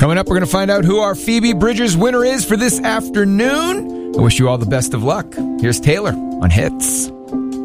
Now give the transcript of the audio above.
Coming up, we're going to find out who our Phoebe Bridgers winner is for this afternoon. I wish you all the best of luck. Here's Taylor on Hits.